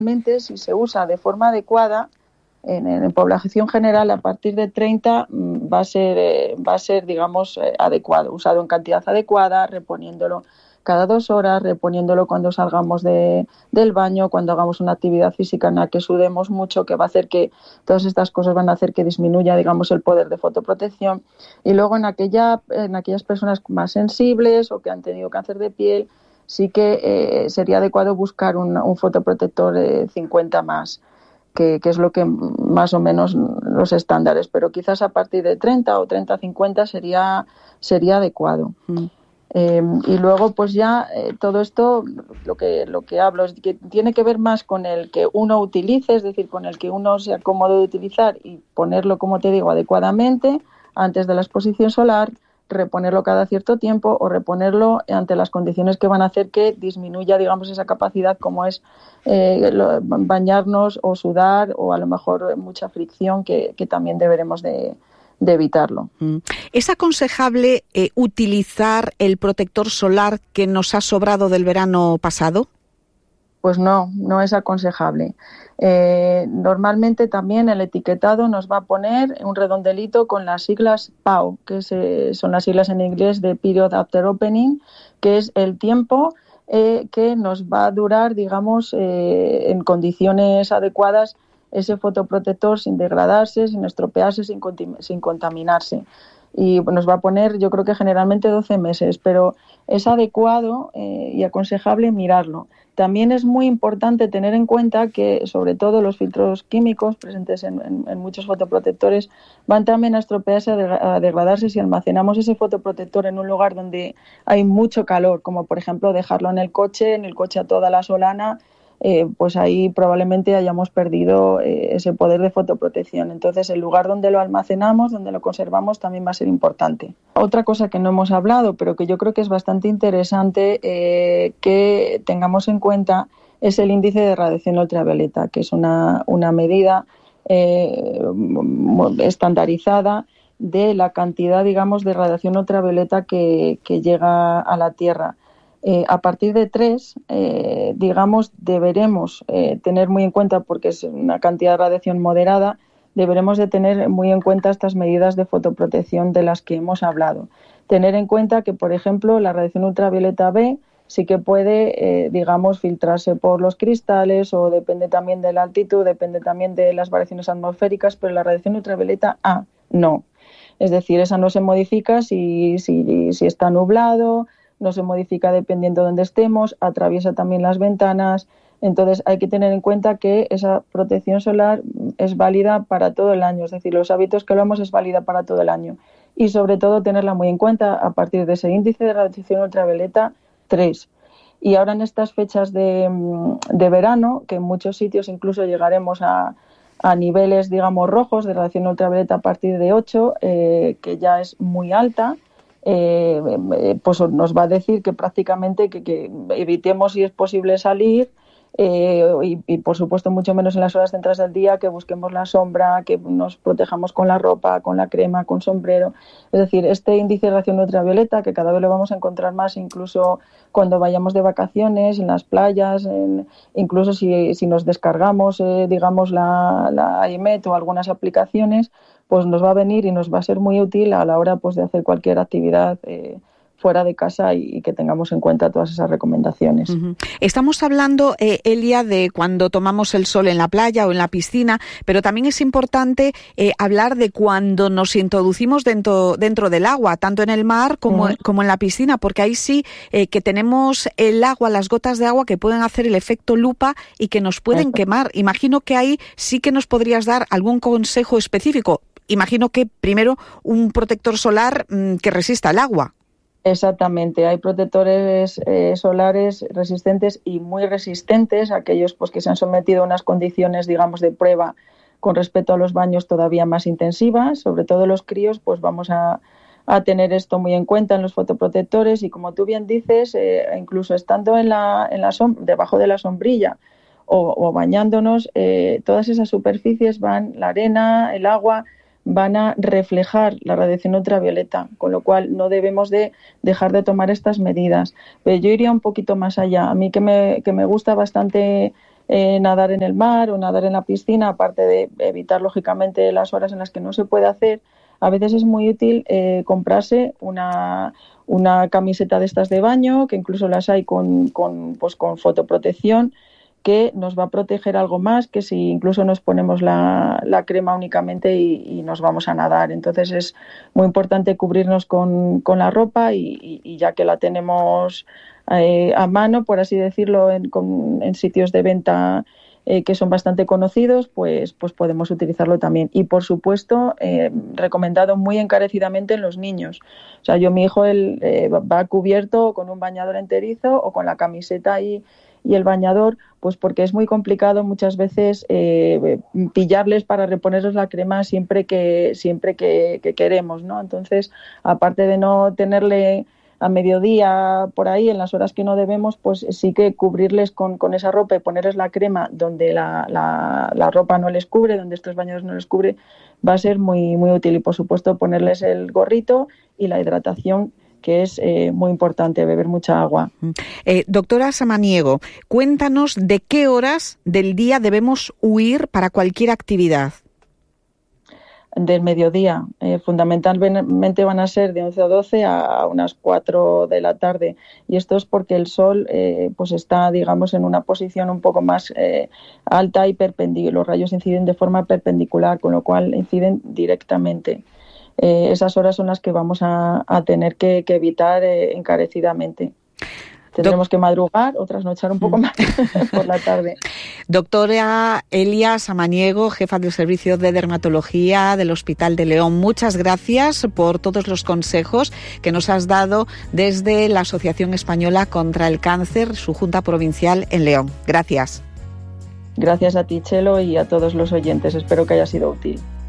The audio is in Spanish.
Si se usa de forma adecuada, en población general, a partir de 30 va a ser digamos, adecuado, usado en cantidad adecuada, reponiéndolo cada 2 horas, reponiéndolo cuando salgamos del baño, cuando hagamos una actividad física en la que sudemos mucho, que va a hacer que todas estas cosas van a hacer que disminuya, digamos, el poder de fotoprotección. Y luego en aquellas personas más sensibles o que han tenido cáncer de piel, sí que sería adecuado buscar un fotoprotector 50 más, que es lo que más o menos los estándares, pero quizás a partir de 30 o 30-50 sería adecuado. Y luego pues ya todo esto lo que hablo es que tiene que ver más con el que uno utilice, es decir, con el que uno sea cómodo de utilizar y ponerlo, como te digo, adecuadamente antes de la exposición solar, reponerlo cada cierto tiempo o reponerlo ante las condiciones que van a hacer que disminuya, digamos, esa capacidad, como es bañarnos o sudar o a lo mejor mucha fricción que también deberemos de evitarlo. ¿Es aconsejable utilizar el protector solar que nos ha sobrado del verano pasado? Pues no es aconsejable. Normalmente también el etiquetado nos va a poner un redondelito con las siglas PAO, que son las siglas en inglés de Period After Opening, que es el tiempo que nos va a durar, digamos, en condiciones adecuadas ese fotoprotector sin degradarse, sin estropearse, sin contaminarse. Y nos va a poner, yo creo que generalmente 12 meses, pero es adecuado y aconsejable mirarlo. También es muy importante tener en cuenta que, sobre todo, los filtros químicos presentes en muchos fotoprotectores van también a estropearse, a degradarse si almacenamos ese fotoprotector en un lugar donde hay mucho calor, como por ejemplo dejarlo en el coche a toda la solana. Pues ahí probablemente hayamos perdido ese poder de fotoprotección. Entonces, el lugar donde lo almacenamos, donde lo conservamos, también va a ser importante. Otra cosa que no hemos hablado, pero que yo creo que es bastante interesante que tengamos en cuenta, es el índice de radiación ultravioleta, que es una medida estandarizada de la cantidad, digamos, de radiación ultravioleta que llega a la Tierra. A partir de 3, digamos, deberemos tener muy en cuenta, porque es una cantidad de radiación moderada, deberemos de tener muy en cuenta estas medidas de fotoprotección de las que hemos hablado. Tener en cuenta que, por ejemplo, la radiación ultravioleta B sí que puede, digamos, filtrarse por los cristales, o depende también de la altitud, depende también de las variaciones atmosféricas, pero la radiación ultravioleta A no. Es decir, esa no se modifica si está nublado, no se modifica dependiendo de dónde estemos, atraviesa también las ventanas. Entonces hay que tener en cuenta que esa protección solar es válida para todo el año, es decir, los hábitos que hablamos es válida para todo el año. Y sobre todo tenerla muy en cuenta a partir de ese índice de radiación ultravioleta 3. Y ahora en estas fechas de verano, que en muchos sitios incluso llegaremos a niveles, digamos, rojos de radiación ultravioleta a partir de 8, que ya es muy alta, pues nos va a decir que prácticamente que evitemos, si es posible, salir, y por supuesto mucho menos en las horas centrales del día, que busquemos la sombra, que nos protejamos con la ropa, con la crema, con sombrero. Es decir, este índice de radiación ultravioleta, que cada vez lo vamos a encontrar más, incluso cuando vayamos de vacaciones, en las playas, incluso si nos descargamos, digamos, la iMed o algunas aplicaciones, pues nos va a venir y nos va a ser muy útil a la hora, pues, de hacer cualquier actividad fuera de casa, y que tengamos en cuenta todas esas recomendaciones. Uh-huh. Estamos hablando, Elia, de cuando tomamos el sol en la playa o en la piscina, pero también es importante hablar de cuando nos introducimos dentro del agua, tanto en el mar como en la piscina, porque ahí sí que tenemos el agua, las gotas de agua que pueden hacer el efecto lupa y que nos pueden quemar. Imagino que ahí sí que nos podrías dar algún consejo específico. Imagino que primero un protector solar que resista el agua. Exactamente, hay protectores solares resistentes y muy resistentes, aquellos pues que se han sometido a unas condiciones, digamos, de prueba con respecto a los baños todavía más intensivas. Sobre todo los críos, pues vamos a tener esto muy en cuenta en los fotoprotectores, y como tú bien dices, incluso estando debajo de la sombrilla o bañándonos, todas esas superficies la arena, el agua, van a reflejar la radiación ultravioleta, con lo cual no debemos de dejar de tomar estas medidas. Pero yo iría un poquito más allá. A mí que me gusta bastante nadar en el mar o nadar en la piscina, aparte de evitar lógicamente las horas en las que no se puede hacer, a veces es muy útil comprarse una camiseta de estas de baño, que incluso las hay con fotoprotección, que nos va a proteger algo más que si incluso nos ponemos la crema únicamente y nos vamos a nadar. Entonces es muy importante cubrirnos con la ropa y ya que la tenemos a mano, por así decirlo, en sitios de venta que son bastante conocidos, pues podemos utilizarlo también. Y por supuesto, recomendado muy encarecidamente en los niños. O sea, mi hijo va cubierto con un bañador enterizo o con la camiseta y el bañador, pues porque es muy complicado muchas veces pillarles para reponerles la crema siempre que queremos, ¿no? Entonces, aparte de no tenerle a mediodía por ahí, en las horas que no debemos, pues sí que cubrirles con esa ropa y ponerles la crema donde la ropa no les cubre, donde estos bañadores no les cubre, va a ser muy, muy útil. Y por supuesto ponerles el gorrito y la hidratación, que es muy importante, beber mucha agua. Doctora Samaniego, cuéntanos de qué horas del día debemos huir para cualquier actividad. Del mediodía. Fundamentalmente van a ser de 11 o 12 a unas 4 de la tarde. Y esto es porque el sol pues está, digamos, en una posición un poco más alta y perpendicular. Los rayos inciden de forma perpendicular, con lo cual inciden directamente. Esas horas son las que vamos a tener que evitar encarecidamente. Tendremos que madrugar o trasnochar un poco más por la tarde. Doctora Elia Samaniego, jefa del Servicio de Dermatología del Hospital de León, muchas gracias por todos los consejos que nos has dado desde la Asociación Española contra el Cáncer, su Junta Provincial en León. Gracias. Gracias a ti, Chelo, y a todos los oyentes. Espero que haya sido útil.